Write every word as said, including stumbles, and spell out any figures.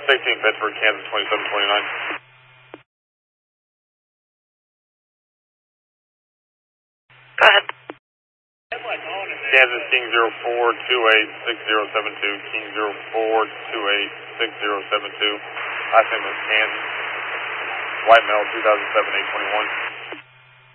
sixteen Pittsburgh, Kansas twenty-seven twenty-nine. Go ahead. Kansas King zero four two eight six zero seven two, King zero four two eight six zero seven two. Last name is Kansas. White male, two thousand seven, eight twenty-one.